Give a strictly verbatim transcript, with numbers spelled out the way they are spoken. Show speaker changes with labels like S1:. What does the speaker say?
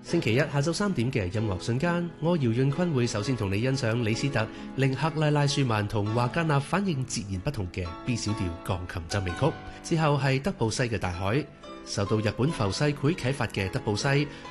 S1: 星期一下晝三點嘅音樂瞬間，我姚潤坤會首先同你欣賞李斯特令克拉拉舒曼同華格納反應截然不同嘅 B 小調鋼琴奏鳴曲，之後係德布西嘅大海。受到日本浮世繪啟發嘅德布西